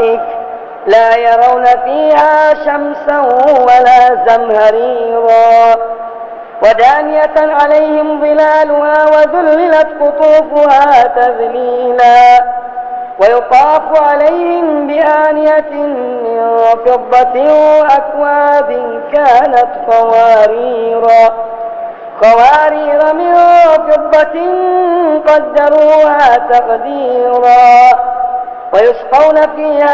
الأرائك لا يرون فيها شمسا ولا زمهريرا ودانية عليهم ظلالها وذللت قطوفها تذليلا ويطاف عليهم بآنية من فضة وأكواب كانت قوارير من فضة قدروها تقديرا ويسقون فيها